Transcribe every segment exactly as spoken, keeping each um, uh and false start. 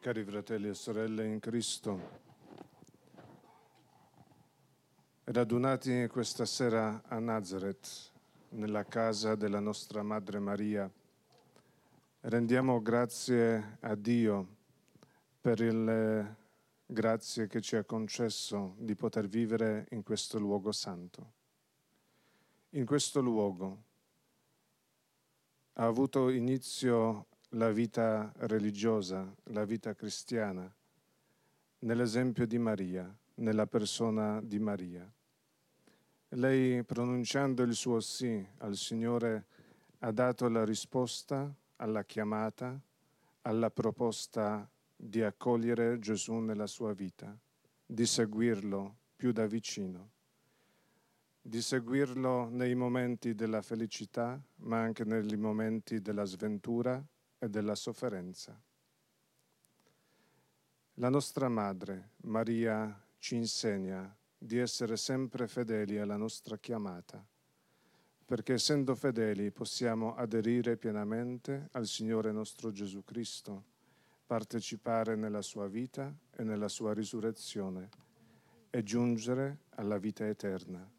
Cari fratelli e sorelle in Cristo, radunati questa sera a Nazareth, nella casa della nostra Madre Maria, rendiamo grazie a Dio per le grazie che ci ha concesso di poter vivere in questo luogo santo. In questo luogo ha avuto inizio la vita religiosa, la vita cristiana, nell'esempio di Maria, nella persona di Maria. Lei, pronunciando il suo sì al Signore, ha dato la risposta alla chiamata, alla proposta di accogliere Gesù nella sua vita, di seguirlo più da vicino, di seguirlo nei momenti della felicità, ma anche nei momenti della sventura e della sofferenza. La nostra Madre, Maria, ci insegna di essere sempre fedeli alla nostra chiamata, perché essendo fedeli possiamo aderire pienamente al Signore nostro Gesù Cristo, partecipare nella sua vita e nella sua risurrezione e giungere alla vita eterna.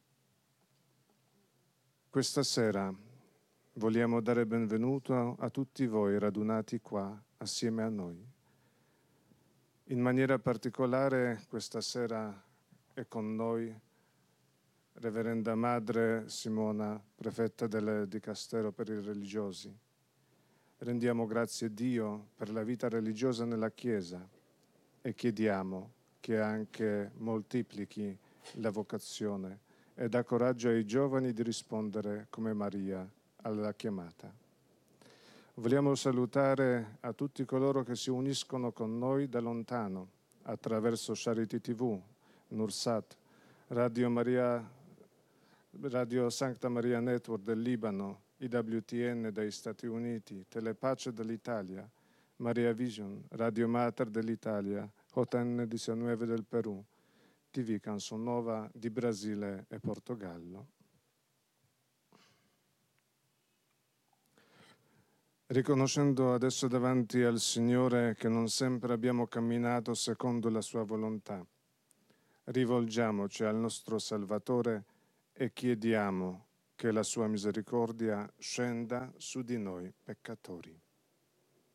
Questa sera vogliamo dare benvenuto a tutti voi radunati qua assieme a noi. In maniera particolare questa sera è con noi Reverenda Madre Simona, prefetta del Dicastero per i religiosi. Rendiamo grazie a Dio per la vita religiosa nella Chiesa e chiediamo che anche moltiplichi la vocazione e dà coraggio ai giovani di rispondere come Maria alla chiamata. Vogliamo salutare a tutti coloro che si uniscono con noi da lontano attraverso Charity tivù, Nursat, Radio Maria, Radio Sancta Maria Network del Libano, I W T N dagli Stati Uniti, Telepace dall'Italia, Maria Vision, Radio Mater dell'Italia, J N diciannove del Perù, T V Canson Nova di Brasile e Portogallo. Riconoscendo adesso davanti al Signore che non sempre abbiamo camminato secondo la sua volontà, rivolgiamoci al nostro Salvatore e chiediamo che la sua misericordia scenda su di noi peccatori.